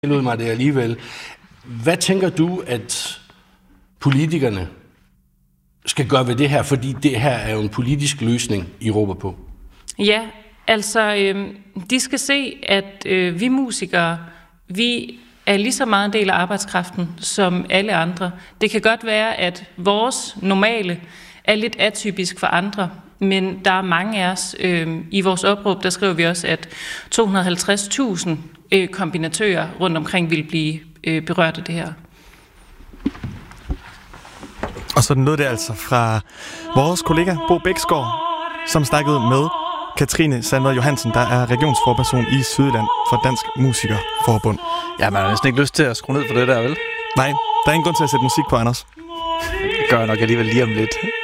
tillod mig det alligevel. Hvad tænker du, at politikerne skal gøre ved det her? Fordi det her er jo en politisk løsning, I råber på. Ja, altså de skal se, at vi musikere, vi er lige så meget en del af arbejdskraften som alle andre. Det kan godt være, at vores normale er lidt atypisk for andre, men der er mange af os. I vores opråb, der skriver vi også, at 250.000 kombinatører rundt omkring vil blive berørt af det her. Og så lød det altså fra vores kollega Bo Bæksgaard, som snakkede med Katrine Sandvad Johansen, der er regionsforperson i Sydjylland for Dansk Musikerforbund. Ja, man har næsten ikke lyst til at skrue ned for det der, vel? Nej, der er ingen grund til at sætte musik på, Anders. Det gør jeg nok alligevel lige om lidt.